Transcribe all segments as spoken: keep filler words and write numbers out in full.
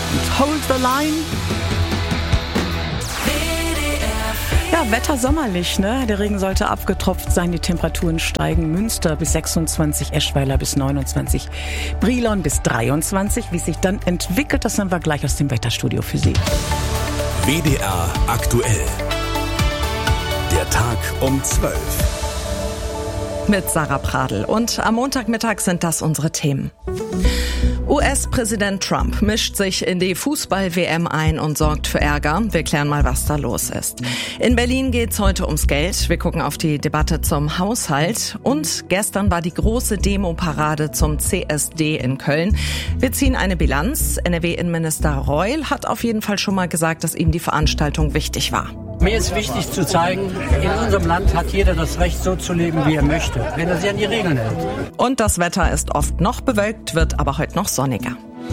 und Hold the Line. Ja, Wetter sommerlich, ne? Der Regen sollte abgetropft sein, die Temperaturen steigen. Münster bis sechsundzwanzig, Eschweiler bis neunundzwanzig, Brilon bis dreiundzwanzig. Wie sich dann entwickelt, das haben wir gleich aus dem Wetterstudio für Sie. W D R aktuell. Der Tag um zwölf. Mit Sarah Pradl. Und am Montagmittag sind das unsere Themen. U S-Präsident Trump mischt sich in die Fußball-W M ein und sorgt für Ärger. Wir klären mal, was da los ist. In Berlin geht's heute ums Geld. Wir gucken auf die Debatte zum Haushalt. Und gestern war die große Demo-Parade zum C S D in Köln. Wir ziehen eine Bilanz. N R W-Innenminister Reul hat auf jeden Fall schon mal gesagt, dass ihm die Veranstaltung wichtig war. Mir ist wichtig zu zeigen, in unserem Land hat jeder das Recht, so zu leben, wie er möchte, wenn er sich an die Regeln hält. Und das Wetter ist oft noch bewölkt, wird aber heute noch sonniger.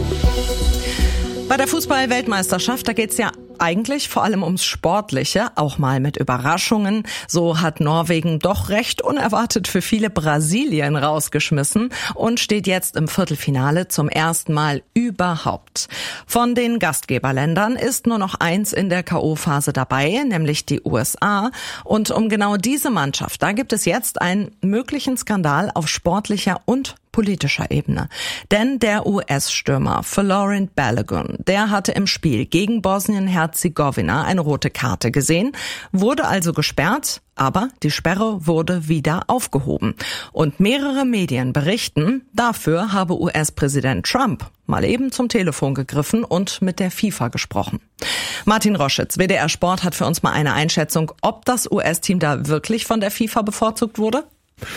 Bei der Fußball-Weltmeisterschaft, da geht's ja eigentlich vor allem ums Sportliche, auch mal mit Überraschungen. So hat Norwegen doch recht unerwartet für viele Brasilien rausgeschmissen und steht jetzt im Viertelfinale zum ersten Mal überhaupt. Von den Gastgeberländern ist nur noch eins in der K O-Phase dabei, nämlich die U S A. Und um genau diese Mannschaft, da gibt es jetzt einen möglichen Skandal auf sportlicher und politischer Ebene. Denn der U S-Stürmer Florent Balogun, der hatte im Spiel gegen Bosnien-Herzegowina eine rote Karte gesehen, wurde also gesperrt, aber die Sperre wurde wieder aufgehoben. Und mehrere Medien berichten, dafür habe U S-Präsident Trump mal eben zum Telefon gegriffen und mit der FIFA gesprochen. Martin Roschitz, W D R Sport, hat für uns mal eine Einschätzung, ob das U S-Team da wirklich von der FIFA bevorzugt wurde?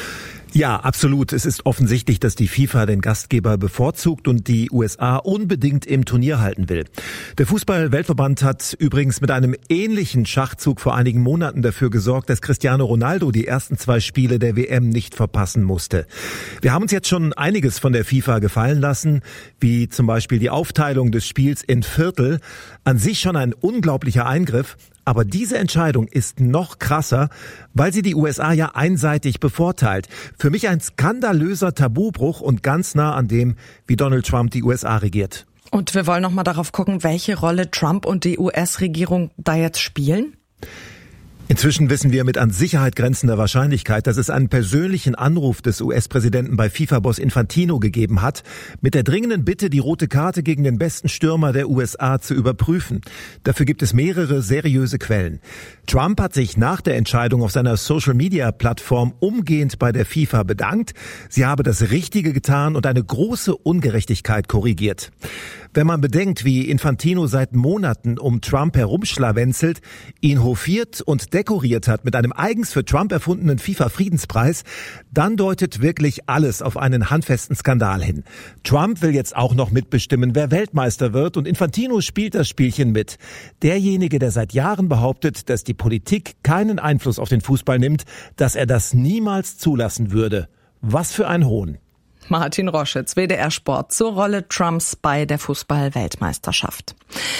Ja, absolut. Es ist offensichtlich, dass die FIFA den Gastgeber bevorzugt und die U S A unbedingt im Turnier halten will. Der Fußball-Weltverband hat übrigens mit einem ähnlichen Schachzug vor einigen Monaten dafür gesorgt, dass Cristiano Ronaldo die ersten zwei Spiele der W M nicht verpassen musste. Wir haben uns jetzt schon einiges von der FIFA gefallen lassen, wie zum Beispiel die Aufteilung des Spiels in Viertel. An sich schon ein unglaublicher Eingriff. Aber diese Entscheidung ist noch krasser, weil sie die U S A ja einseitig bevorteilt. Für mich ein skandalöser Tabubruch und ganz nah an dem, wie Donald Trump die U S A regiert. Und wir wollen noch mal darauf gucken, welche Rolle Trump und die U S-Regierung da jetzt spielen. Inzwischen wissen wir mit an Sicherheit grenzender Wahrscheinlichkeit, dass es einen persönlichen Anruf des U S-Präsidenten bei FIFA-Boss Infantino gegeben hat, mit der dringenden Bitte, die rote Karte gegen den besten Stürmer der U S A zu überprüfen. Dafür gibt es mehrere seriöse Quellen. Trump hat sich nach der Entscheidung auf seiner Social-Media-Plattform umgehend bei der FIFA bedankt. Sie habe das Richtige getan und eine große Ungerechtigkeit korrigiert. Wenn man bedenkt, wie Infantino seit Monaten um Trump herumschlawenzelt, ihn hofiert und dekoriert hat mit einem eigens für Trump erfundenen FIFA-Friedenspreis, dann deutet wirklich alles auf einen handfesten Skandal hin. Trump will jetzt auch noch mitbestimmen, wer Weltmeister wird, und Infantino spielt das Spielchen mit. Derjenige, der seit Jahren behauptet, dass die Politik keinen Einfluss auf den Fußball nimmt, dass er das niemals zulassen würde. Was für ein Hohn. Martin Roschitz, W D R Sport, zur Rolle Trumps bei der Fußball-Weltmeisterschaft.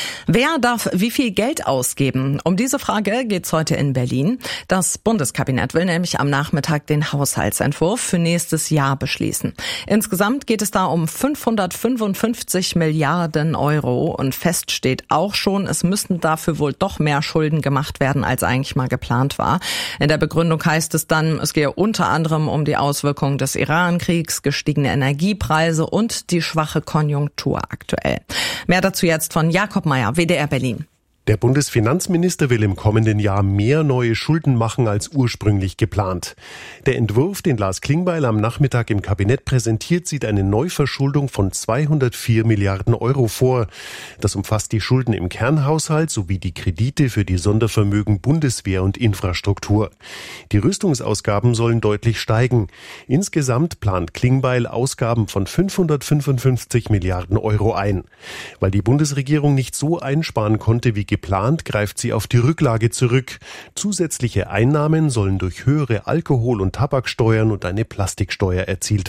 Wer darf wie viel Geld ausgeben? Um diese Frage geht's heute in Berlin. Das Bundeskabinett will nämlich am Nachmittag den Haushaltsentwurf für nächstes Jahr beschließen. Insgesamt geht es da um fünfhundertfünfundfünfzig Milliarden Euro und fest steht auch schon, es müssten dafür wohl doch mehr Schulden gemacht werden, als eigentlich mal geplant war. In der Begründung heißt es dann, es gehe unter anderem um die Auswirkungen des Iran-Kriegs, gestiegene Energiepreise und die schwache Konjunktur aktuell. Mehr dazu jetzt von Jakob Meyer, W D R Berlin. Der Bundesfinanzminister will im kommenden Jahr mehr neue Schulden machen als ursprünglich geplant. Der Entwurf, den Lars Klingbeil am Nachmittag im Kabinett präsentiert, sieht eine Neuverschuldung von zweihundertvier Milliarden Euro vor. Das umfasst die Schulden im Kernhaushalt sowie die Kredite für die Sondervermögen Bundeswehr und Infrastruktur. Die Rüstungsausgaben sollen deutlich steigen. Insgesamt plant Klingbeil Ausgaben von fünfhundertfünfundfünfzig Milliarden Euro ein. Weil die Bundesregierung nicht so einsparen konnte wie geplant, Geplant greift sie auf die Rücklage zurück. Zusätzliche Einnahmen sollen durch höhere Alkohol- und Tabaksteuern und eine Plastiksteuer erzielt werden.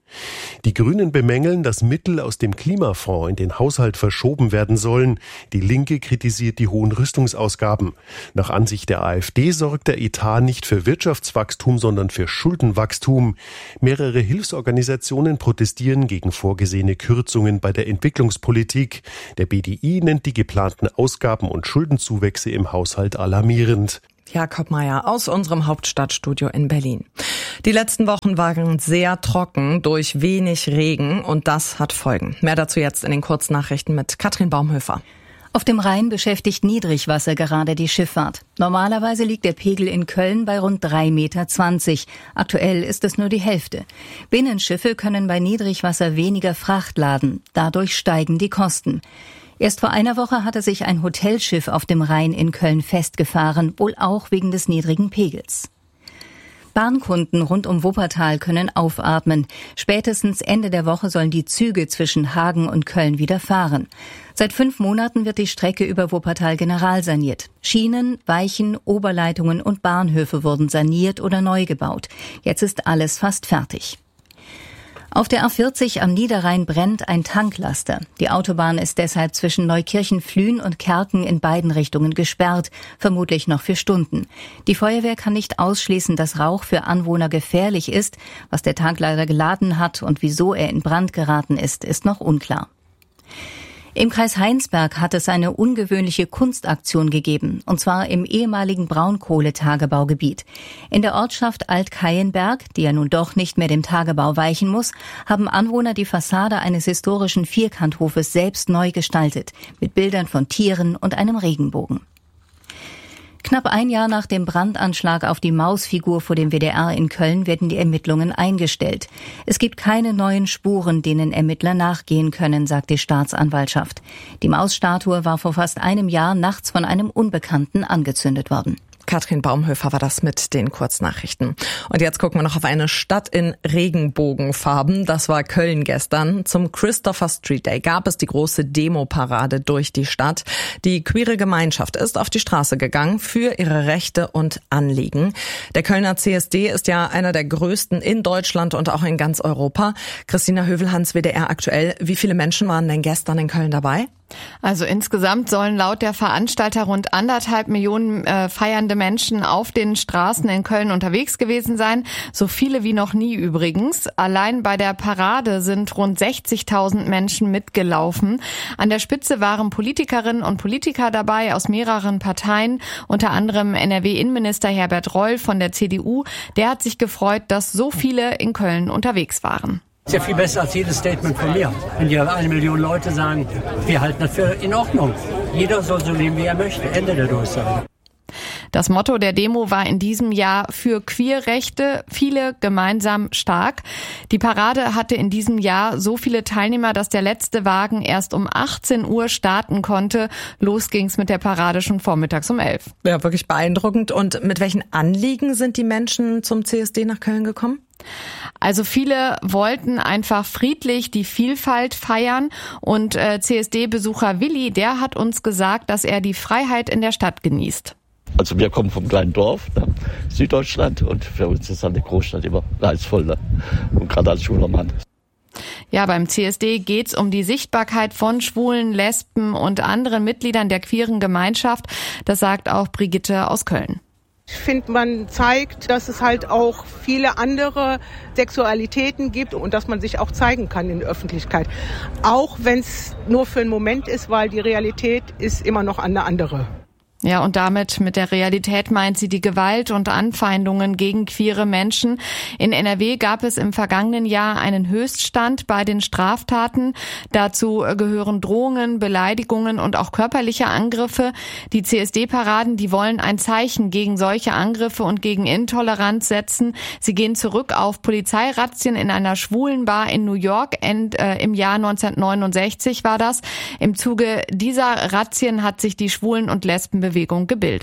Die Grünen bemängeln, dass Mittel aus dem Klimafonds in den Haushalt verschoben werden sollen. Die Linke kritisiert die hohen Rüstungsausgaben. Nach Ansicht der AfD sorgt der Etat nicht für Wirtschaftswachstum, sondern für Schuldenwachstum. Mehrere Hilfsorganisationen protestieren gegen vorgesehene Kürzungen bei der Entwicklungspolitik. Der B D I nennt die geplanten Ausgaben und Schuldenzuwächse im Haushalt alarmierend. Jakob Mayer aus unserem Hauptstadtstudio in Berlin. Die letzten Wochen waren sehr trocken durch wenig Regen und das hat Folgen. Mehr dazu jetzt in den Kurznachrichten mit Katrin Baumhöfer. Auf dem Rhein beschäftigt Niedrigwasser gerade die Schifffahrt. Normalerweise liegt der Pegel in Köln bei rund drei Meter zwanzig. Aktuell ist es nur die Hälfte. Binnenschiffe können bei Niedrigwasser weniger Fracht laden. Dadurch steigen die Kosten. Erst vor einer Woche hatte sich ein Hotelschiff auf dem Rhein in Köln festgefahren, wohl auch wegen des niedrigen Pegels. Bahnkunden rund um Wuppertal können aufatmen. Spätestens Ende der Woche sollen die Züge zwischen Hagen und Köln wieder fahren. Seit fünf Monaten wird die Strecke über Wuppertal generalsaniert. Schienen, Weichen, Oberleitungen und Bahnhöfe wurden saniert oder neu gebaut. Jetzt ist alles fast fertig. Auf der A vierzig am Niederrhein brennt ein Tanklaster. Die Autobahn ist deshalb zwischen Neukirchen-Flühen und Kerken in beiden Richtungen gesperrt, vermutlich noch für Stunden. Die Feuerwehr kann nicht ausschließen, dass Rauch für Anwohner gefährlich ist. Was der Tanklaster geladen hat und wieso er in Brand geraten ist, ist noch unklar. Im Kreis Heinsberg hat es eine ungewöhnliche Kunstaktion gegeben, und zwar im ehemaligen Braunkohletagebaugebiet. In der Ortschaft Alt-Keienberg, die ja nun doch nicht mehr dem Tagebau weichen muss, haben Anwohner die Fassade eines historischen Vierkanthofes selbst neu gestaltet, mit Bildern von Tieren und einem Regenbogen. Knapp ein Jahr nach dem Brandanschlag auf die Mausfigur vor dem W D R in Köln werden die Ermittlungen eingestellt. Es gibt keine neuen Spuren, denen Ermittler nachgehen können, sagt die Staatsanwaltschaft. Die Mausstatue war vor fast einem Jahr nachts von einem Unbekannten angezündet worden. Katrin Baumhöfer war das mit den Kurznachrichten. Und jetzt gucken wir noch auf eine Stadt in Regenbogenfarben. Das war Köln gestern. Zum Christopher Street Day gab es die große Demo-Parade durch die Stadt. Die queere Gemeinschaft ist auf die Straße gegangen für ihre Rechte und Anliegen. Der Kölner C S D ist ja einer der größten in Deutschland und auch in ganz Europa. Christina Hövelhans, W D R aktuell. Wie viele Menschen waren denn gestern in Köln dabei? Also insgesamt sollen laut der Veranstalter rund anderthalb Millionen äh, feiernde Menschen auf den Straßen in Köln unterwegs gewesen sein. So viele wie noch nie übrigens. Allein bei der Parade sind rund sechzigtausend Menschen mitgelaufen. An der Spitze waren Politikerinnen und Politiker dabei aus mehreren Parteien, unter anderem N R W-Innenminister Herbert Reul von der C D U. Der hat sich gefreut, dass so viele in Köln unterwegs waren. Das ist ja viel besser als jedes Statement von mir. Wenn ja eine Million Leute sagen, wir halten das für in Ordnung. Jeder soll so leben, wie er möchte. Ende der Durchsage. Das Motto der Demo war in diesem Jahr für Queerrechte, viele gemeinsam stark. Die Parade hatte in diesem Jahr so viele Teilnehmer, dass der letzte Wagen erst um achtzehn Uhr starten konnte. Los ging's mit der Parade schon vormittags um elf. Ja, wirklich beeindruckend. Und mit welchen Anliegen sind die Menschen zum C S D nach Köln gekommen? Also viele wollten einfach friedlich die Vielfalt feiern und äh, C S D-Besucher Willi, der hat uns gesagt, dass er die Freiheit in der Stadt genießt. Also wir kommen vom kleinen Dorf, ne, Süddeutschland, und für uns ist eine Großstadt immer reizvoll, ne? Und gerade als schwuler Mann. Ja, beim C S D geht's um die Sichtbarkeit von Schwulen, Lesben und anderen Mitgliedern der queeren Gemeinschaft. Das sagt auch Brigitte aus Köln. Ich finde, man zeigt, dass es halt auch viele andere Sexualitäten gibt und dass man sich auch zeigen kann in der Öffentlichkeit. Auch wenn es nur für einen Moment ist, weil die Realität ist immer noch eine andere. Ja, und damit mit der Realität meint sie die Gewalt und Anfeindungen gegen queere Menschen. In N R W gab es im vergangenen Jahr einen Höchststand bei den Straftaten. Dazu gehören Drohungen, Beleidigungen und auch körperliche Angriffe. Die C S D-Paraden, die wollen ein Zeichen gegen solche Angriffe und gegen Intoleranz setzen. Sie gehen zurück auf Polizeirazzien in einer schwulen Bar in New York. End, äh, im Jahr neunzehnhundertneunundsechzig war das. Im Zuge dieser Razzien hat sich die Schwulen- und Lesbenbewegung Bewegung gebildet.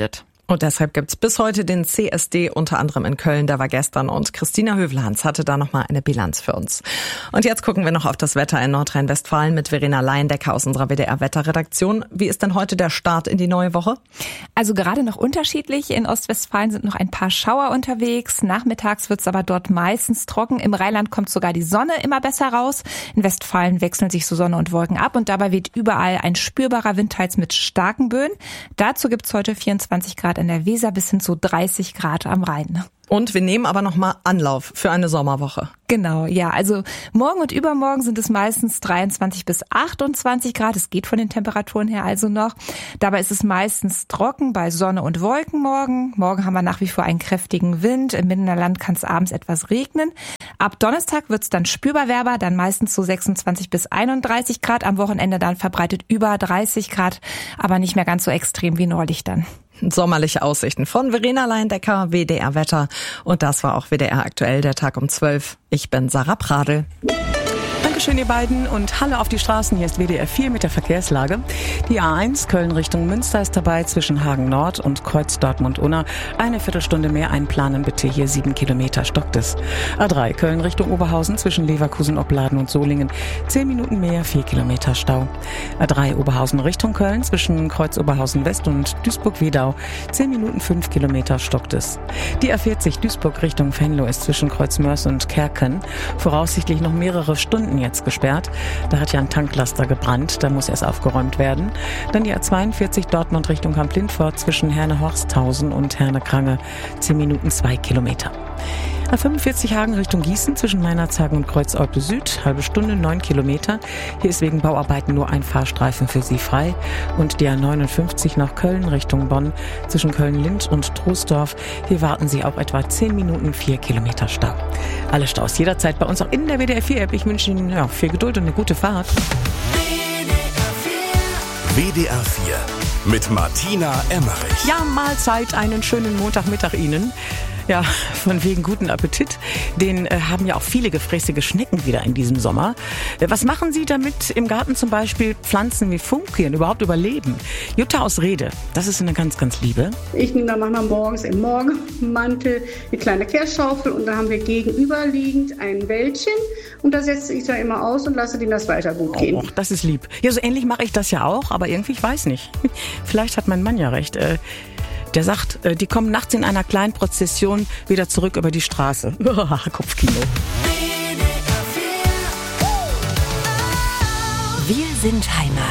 Und deshalb gibt's bis heute den C S D, unter anderem in Köln, der war gestern, und Christina Hövelhans hatte da nochmal eine Bilanz für uns. Und jetzt gucken wir noch auf das Wetter in Nordrhein-Westfalen mit Verena Leindecker aus unserer W D R-Wetterredaktion. Wie ist denn heute der Start in die neue Woche? Also gerade noch unterschiedlich. In Ostwestfalen sind noch ein paar Schauer unterwegs. Nachmittags wird's aber dort meistens trocken. Im Rheinland kommt sogar die Sonne immer besser raus. In Westfalen wechseln sich so Sonne und Wolken ab und dabei weht überall ein spürbarer Wind, teils mit starken Böen. Dazu gibt's heute vierundzwanzig Grad in der Weser bis hin zu dreißig Grad am Rhein. Und wir nehmen aber nochmal Anlauf für eine Sommerwoche. Genau, ja. Also morgen und übermorgen sind es meistens dreiundzwanzig bis achtundzwanzig Grad. Es geht von den Temperaturen her also noch. Dabei ist es meistens trocken bei Sonne und Wolken morgen. Morgen haben wir nach wie vor einen kräftigen Wind. Im Binnenland kann es abends etwas regnen. Ab Donnerstag wird es dann spürbar wärmer, dann meistens so sechsundzwanzig bis einunddreißig Grad. Am Wochenende dann verbreitet über dreißig Grad, aber nicht mehr ganz so extrem wie neulich dann. Sommerliche Aussichten von Verena Leindecker, W D R Wetter. Und das war auch W D R aktuell, der Tag um zwölf. Ich bin Sarah Pradl. Dankeschön, ihr beiden, und Hallo auf die Straßen. Hier ist W D R vier mit der Verkehrslage. Die A eins Köln Richtung Münster ist dabei zwischen Hagen Nord und Kreuz Dortmund-Unna. Eine Viertelstunde mehr einplanen bitte, hier sieben Kilometer stockt es. A drei Köln Richtung Oberhausen zwischen Leverkusen, Opladen und Solingen. Zehn Minuten mehr, vier Kilometer Stau. A drei Oberhausen Richtung Köln zwischen Kreuz Oberhausen West und Duisburg-Wedau. Zehn Minuten, fünf Kilometer stockt es. Die A vierzig Duisburg Richtung Venlo ist zwischen Kreuz Mörs und Kerken voraussichtlich noch mehrere Stunden jetzt gesperrt. Da hat ja ein Tanklaster gebrannt, da muss erst aufgeräumt werden. Dann die A zweiundvierzig Dortmund Richtung Kamp-Lindfort zwischen Herne-Horsthausen und Herne-Krange, zehn Minuten, zwei Kilometer. A fünfundvierzig Hagen Richtung Gießen zwischen Meinerzhagen und Kreuz-Olpe Süd, halbe Stunde, neun Kilometer. Hier ist wegen Bauarbeiten nur ein Fahrstreifen für Sie frei. Und die A neunundfünfzig nach Köln Richtung Bonn zwischen Köln-Lind und Troisdorf. Hier warten Sie auch etwa zehn Minuten, vier Kilometer Stau. Alle Staus jederzeit bei uns auch in der W D R vier App. Ich wünsche Ihnen ja, viel Geduld und eine gute Fahrt. W D R vier mit Martina Emmerich. Ja, Mahlzeit, einen schönen Montagmittag Ihnen. Ja, von wegen guten Appetit. Den äh, haben ja auch viele gefräßige Schnecken wieder in diesem Sommer. Äh, was machen Sie, damit im Garten zum Beispiel Pflanzen wie Funkien überhaupt überleben? Jutta aus Rede, das ist eine ganz, ganz liebe. Ich nehme dann manchmal morgens im Morgenmantel eine kleine Kehrschaufel und dann haben wir gegenüberliegend ein Wäldchen und da setze ich da immer aus und lasse denen das weiter gut gehen. Oh, das ist lieb. Ja, so ähnlich mache ich das ja auch, aber irgendwie, ich weiß nicht. Vielleicht hat mein Mann ja recht. Äh, Der sagt, die kommen nachts in einer kleinen Prozession wieder zurück über die Straße. Kopfkino. Wir sind Heimat.